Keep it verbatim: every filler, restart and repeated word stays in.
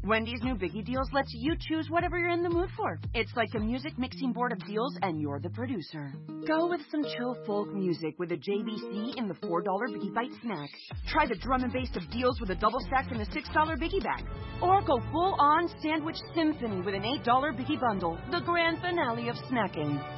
Wendy's new Biggie Deals lets you choose whatever you're in the mood for. It's like a music mixing board of deals, and you're the producer. Go with some chill folk music with a J B C in the four dollar Biggie Bite snack. Try the drum and bass of deals with a double stack in the six dollar Biggie Bag. Or go full-on sandwich symphony with an eight dollar Biggie Bundle, the grand finale of snacking.